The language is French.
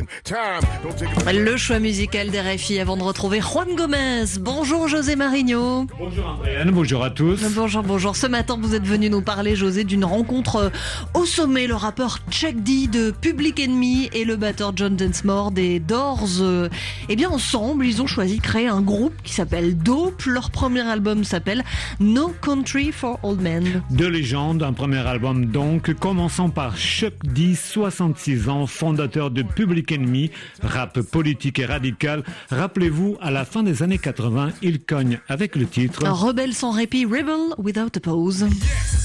Le choix musical d'RFI avant de retrouver Juan Gomez. Bonjour José Marigno. Bonjour Andréane, bonjour à tous. Bonjour. Ce matin, vous êtes venu nous parler, José, d'une rencontre au sommet. Le rappeur Chuck D de Public Enemy et le batteur John Densmore des Doors. Eh bien, ensemble, ils ont choisi de créer un groupe qui s'appelle Dope. Leur premier album s'appelle No Country for Old Men. Deux légendes, un premier album donc. Commençons par Chuck D, 66 ans, fondateur de Public Enemy, rap politique et radical. Rappelez-vous, à la fin des années 80, il cogne avec le titre Un rebelle sans répit, Rebel Without a Pause.